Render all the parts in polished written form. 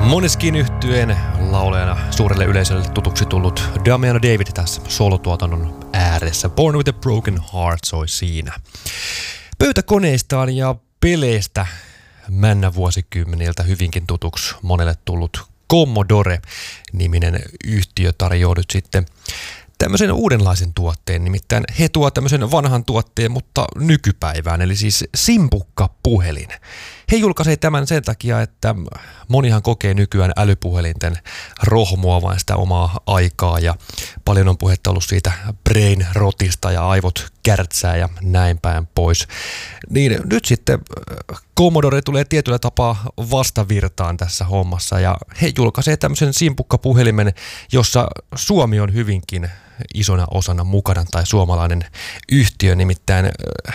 Måneskin yhtyeen laulajana suurelle yleisölle tutuksi tullut Damiano David tässä solotuotannon ääressä. Born with a Broken Heart soi siinä. Pöytäkoneistaan ja peleistä männä vuosikymmeniltä hyvinkin tutuksi monelle tullut Commodore-niminen yhtiö tarjoaa nyt sitten tämmöisen uudenlaisen tuotteen, nimittäin he tuovat tämmöisen vanhan tuotteen, mutta nykypäivään, eli siis simpukkapuhelin. He julkaisee tämän sen takia, että monihan kokee nykyään älypuhelinten rohmuavan sitä omaa aikaa ja paljon on puhetta ollut siitä brain rotista ja aivot kärtsää ja näin päin pois. Niin nyt sitten Commodore tulee tietyllä tapaa vastavirtaan tässä hommassa ja he julkaisee tämmöisen simpukkapuhelimen, jossa Suomi on hyvinkin isona osana mukana tai suomalainen yhtiö, nimittäin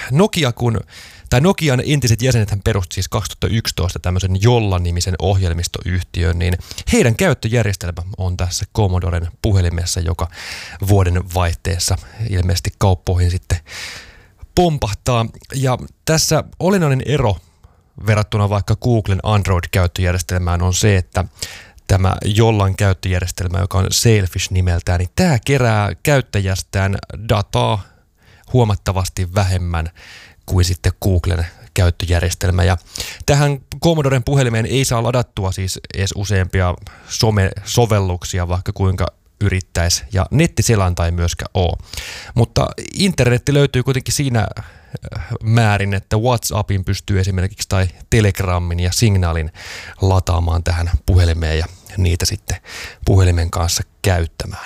Nokian entiset jäsenethän perusti siis 2011 tämmöisen Jolla-nimisen ohjelmistoyhtiön, niin heidän käyttöjärjestelmä on tässä Commodoren puhelimessa, joka vuoden vaihteessa ilmeisesti kauppoihin sitten pompahtaa. Ja tässä olennainen ero verrattuna vaikka Googlen Android-käyttöjärjestelmään on se, että tämä Jollan käyttöjärjestelmä, joka on Sailfish nimeltään, niin tämä kerää käyttäjästään dataa huomattavasti vähemmän kuin sitten Googlen käyttöjärjestelmä. Ja tähän Commodoren puhelimeen ei saa ladattua siis edes useampia some-sovelluksia, vaikka kuinka yrittäisi, ja nettiselanta ei myöskään ole. Mutta internetti löytyy kuitenkin siinä määrin, että WhatsAppin pystyy esimerkiksi tai Telegramin ja Signalin lataamaan tähän puhelimeen ja niitä sitten puhelimen kanssa käyttämään.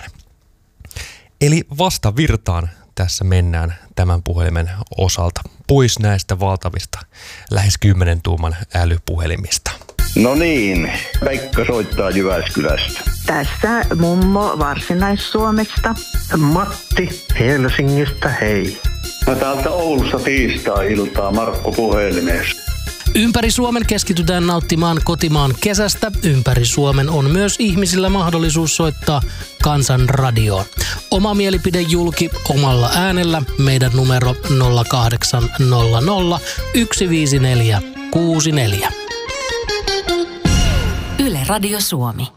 Eli vastavirtaan tässä mennään tämän puhelimen osalta pois näistä valtavista lähes 10 tuuman älypuhelimista. No niin, Pekka soittaa Jyväskylästä. Tässä mummo Varsinais-Suomesta. Matti Helsingistä, hei. No täältä Oulusta tiistai-iltaa Markku puhelimessa. Ympäri Suomen keskitytään nauttimaan kotimaan kesästä. Ympäri Suomen on myös ihmisillä mahdollisuus soittaa Kansanradioon. Oma mielipide julki omalla äänellä. Meidän numero 0800 154 64. Yle Radio Suomi.